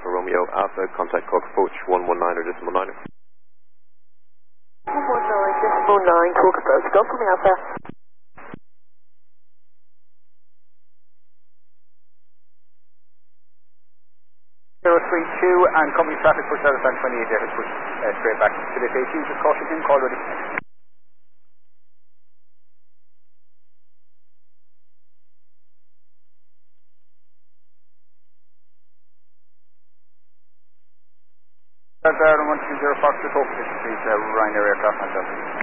Alpha Romeo Alpha, contact Cork approach 119 or decimal 9. 119, Cork approach, go for me Alpha. 032 and company traffic push out of 28 there, push straight back to this 18, just caution in, call ready. That's 120 Fox, just open this, please, Ryanair aircraft, and